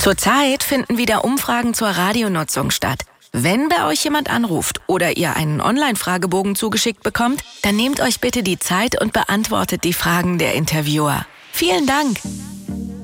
Zurzeit finden wieder Umfragen zur Radionutzung statt. Wenn bei euch jemand anruft oder ihr einen Online-Fragebogen zugeschickt bekommt, dann nehmt euch bitte die Zeit und beantwortet die Fragen der Interviewer. Vielen Dank!